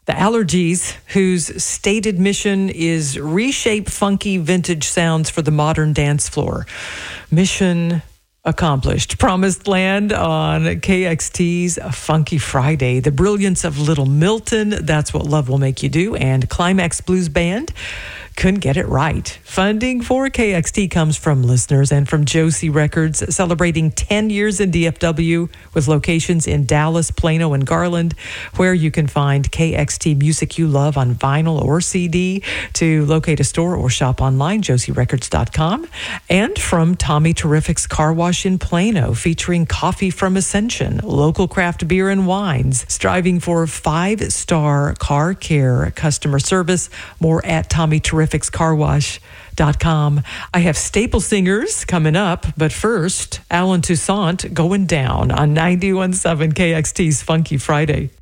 The Allergies, whose stated mission is reshape funky vintage sounds for the modern dance floor. Mission accomplished. Promised Land on KXT's Funky Friday. The brilliance of Little Milton, That's What Love Will Make You Do, and Climax Blues Band couldn't get it right. Funding for KXT comes from listeners and from Josie Records, celebrating 10 years in DFW with locations in Dallas, Plano, and Garland, where you can find KXT music you love on vinyl or CD. To locate a store or shop online, josierecords.com. And from Tommy Terrific's Car Wash in Plano, featuring coffee from Ascension, local craft beer and wines, striving for 5-star car care customer service. More at TommyTerrificsCarWash.com. I have Staple Singers coming up, but first, Alan Toussaint, Going Down on 91.7 KXT's Funky Friday.